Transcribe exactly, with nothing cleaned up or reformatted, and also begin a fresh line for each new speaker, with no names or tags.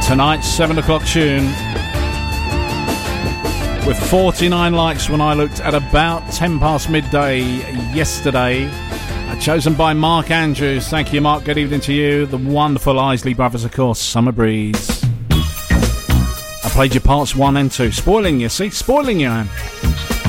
Tonight's seven o'clock tune, with forty-nine likes when I looked at about ten past midday yesterday, chosen by Mark Andrews. Thank you, Mark. Good evening to you. The wonderful Isley Brothers, of course. Summer Breeze. I played your parts one and two. Spoiling you, see? Spoiling you, man.